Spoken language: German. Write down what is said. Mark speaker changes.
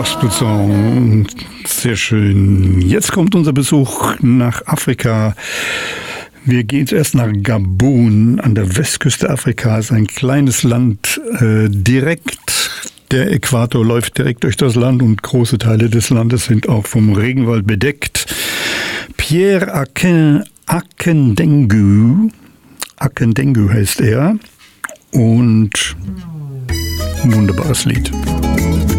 Speaker 1: Gospel-Song, sehr schön. Jetzt kommt unser Besuch nach Afrika. Wir gehen zuerst nach Gabun an der Westküste Afrikas, ein kleines Land direkt. Der Äquator läuft direkt durch das Land und große Teile des Landes sind auch vom Regenwald bedeckt. Pierre Akendengu heißt er, und ein wunderbares Lied.